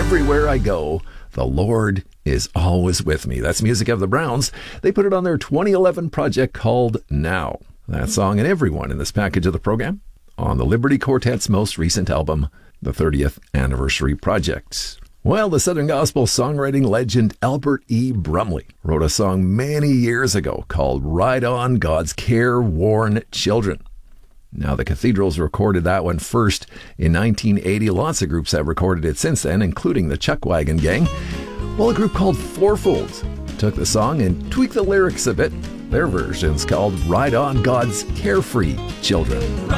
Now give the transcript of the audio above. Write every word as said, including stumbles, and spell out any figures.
everywhere I go, the Lord is always with me. That's music of the Browns. They put it on their twenty eleven project called Now. That song and everyone in this package of the program on the Liberty Quartet's most recent album, the thirtieth Anniversary Project. Well, the Southern Gospel songwriting legend Albert E. Brumley wrote a song many years ago called Ride On, God's Careworn Children. Now, the Cathedrals recorded that one first in nineteen eighty. Lots of groups have recorded it since then, including the Chuckwagon Gang. Well, a group called Fourfold took the song and tweaked the lyrics a bit. Their version's called Ride On, God's Carefree Children.